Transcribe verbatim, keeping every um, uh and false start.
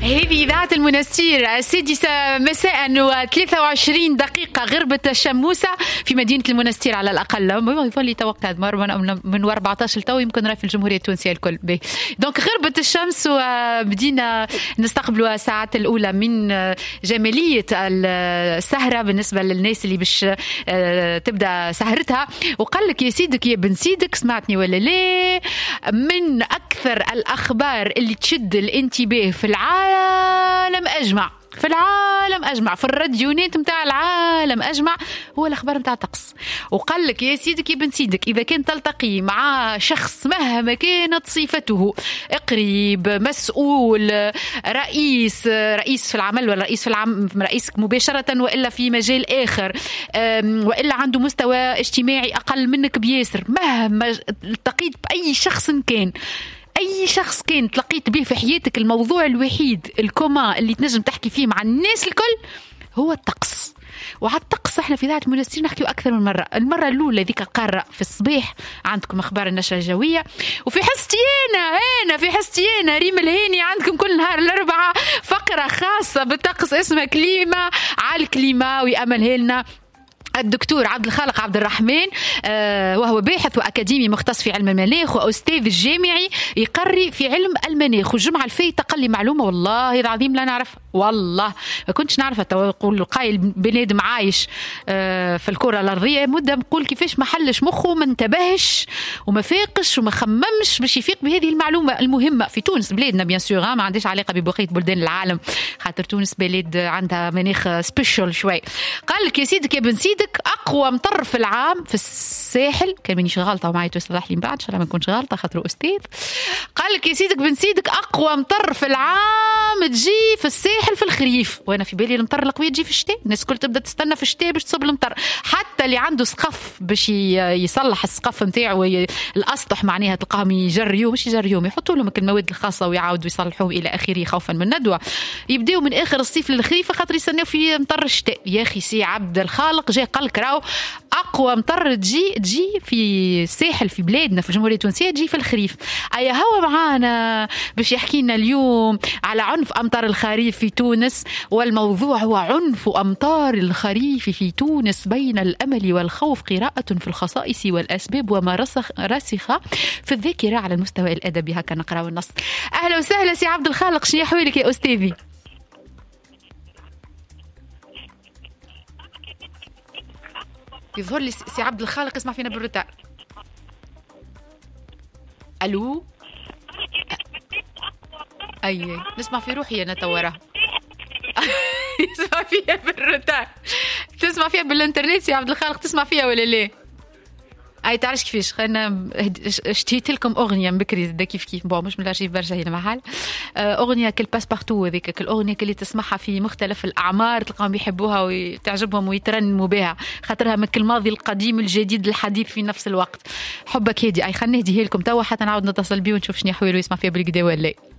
هذه إذاعة المنستير، السادسة مساء وثلاثة وعشرين دقيقة غربة الشموسة في مدينة المنستير على الأقل. يظل لي توقع من أربعطاش لتو يمكن راه في الجمهورية التونسية الكل. دونك غربة الشمس وبدينا نستقبلوا الساعات الأولى من جمالية السهرة بالنسبة للناس اللي باش تبدأ سهرتها. وقال لك يا سيدك يا بن سيدك، سمعتني ولا لا؟ من أكثر الأخبار اللي تشد الانتباه في العالم أجمع في العالم أجمع في الراديونات متاع العالم أجمع هو الأخبار متاع الطقس. وقال لك يا سيدك يا بن سيدك، إذا كان تلتقي مع شخص مهما كانت صفته، قريب، مسؤول، رئيس رئيس في العمل ولا رئيس في العم رئيسك مباشرة وإلا في مجال آخر، وإلا عنده مستوى اجتماعي أقل منك بياسر، مهما التقيت بأي شخص كان أي شخص كان تلقيت به في حياتك، الموضوع الوحيد الكوما اللي تنجم تحكي فيه مع الناس الكل هو الطقس. وعلى الطقس احنا في ذات المنستير نحكيو أكثر من مرة. المرة الأولى ذيك القارة في الصباح عندكم أخبار النشرة الجوية، وفي حستي أنا أنا في حستي أنا ريم الهيني عندكم كل نهار الأربعاء فقرة خاصة بالطقس اسمها كليمة على الكليمة، ويأملها لنا الدكتور عبد الخالق عبد الرحمن، آه وهو باحث وأكاديمي مختص في علم المناخ وأستاذ جامعي يقري في علم المناخ. والجمعة الفايتة قال لي معلومة والله العظيم لا نعرف، والله ما كنتش نعرفها. يقول قايل بنادم عايش آه في الكرة الأرضية مدة، نقول كيفاش ما حلش مخه ما انتبهش وما فاقش وما خممش باش يفيق بهذه المعلومة المهمة في تونس بلادنا. بيان سور ما عنديش علاقة ببقية بلدان العالم، خاطر تونس بلاد عندها مناخ سبيشال شوي. قال لك يا سيدك يا بن سيدك، أقوى مطر في العام في الساحل، كان مانيش غلطة ومعي تصلح لي من بعد إن شاء الله ما نكونش غلطة خاطر أستاذ. قال لك يا سيدك بن سيدك، أقوى مطر في العام تجي في الساحل في الخريف. وأنا في بالي المطر القوية تجي في الشتاء، الناس كل تبدأ تستنى في الشتاء باش تصب المطر. حتى اللي عنده سقف باش يصلح السقف نتاعو الأسطح معناها تلقاهم يجريوه، مش يجريوهم يحطوا لهم المواد الخاصة ويعاودوا يصلحوه إلى آخره خوفا من ندوة. يبدأوا من آخر الصيف للخريف خاطر يستناو في مطر الشتاء. يا أخي سي عبد الخالق جاي قال لك راهو أقوى مطر تجي تجي في الساحل في بلادنا في الجمهورية التونسية تجي في الخريف. أيا هو معانا باش يحكي لنا اليوم على عنف أمطار الخريف في تونس، والموضوع هو عنف أمطار الخريف في تونس بين الأمل والخوف، قراءة في الخصائص والأسباب وما رسخ رسخ في الذاكرة على المستوى الأدبي. هكا نقرأ النص. أهلا وسهلا سي عبد الخالق، شنو أحوالك يا أستاذي؟ يظهر لي سي عبد الخالق اسمع فينا بالروتار. الو اي نسمع في روحي انا تورا يسمع فيها بالروتار، تسمع فيها بالانترنت سي عبد الخالق، تسمع فيها ولا لا؟ اي تعرفش كيفاش خلينا اشتهيت لكم اغنيه بكري زاد كيف كيف بون مش من الارشيف برشا هنا محل اغنيه كل باس بارتو، هذيك الاغنيه اللي تسمعها في مختلف الاعمار تلقاهم يحبوها وتعجبهم ويترنموا بها، خاطرها من الماضي القديم الجديد الحديث في نفس الوقت. حبك هادي اي خلينا نهديها لكم توا حتى نعاود نتصل بيه ونشوف شنو يحويلو يسمع فيها بالكدا ولا.